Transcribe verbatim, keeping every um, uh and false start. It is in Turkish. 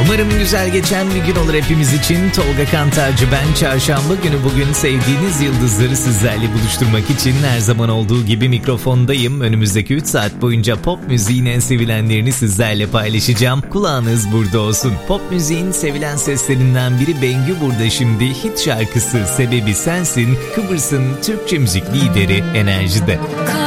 Umarım güzel geçen bir gün olur hepimiz için. Tolga Kantarcı ben. Çarşamba günü bugün sevdiğiniz yıldızları sizlerle buluşturmak için her zaman olduğu gibi mikrofondayım. Önümüzdeki üç saat boyunca pop müziğin en sevilenlerini sizlerle paylaşacağım. Kulağınız burada olsun. Pop müziğin sevilen seslerinden biri Bengü burada şimdi. Hit şarkısı Sebebi Sensin, Kıbrıs'ın Türkçe müzik lideri Enerji'de.